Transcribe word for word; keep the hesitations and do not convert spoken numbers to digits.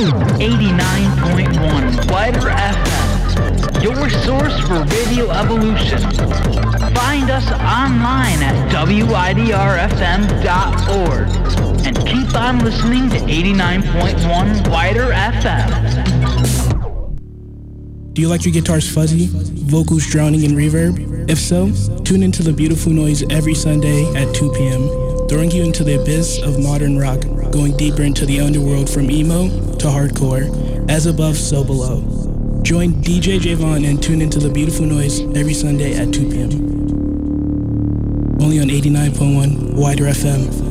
eighty-nine point one Wider F M, your source for radio evolution. Find us online at W I D R F M dot org and keep on listening to eighty-nine point one Wider F M. Do you like your guitars fuzzy, vocals drowning in reverb? If so, tune into The Beautiful Noise every Sunday at two p.m., throwing you into the abyss of modern rock, going deeper into the underworld from emo to hardcore, as above, so below. Join D J Javon and tune into The Beautiful Noise every Sunday at two p.m. Only on eighty-nine point one Wider F M.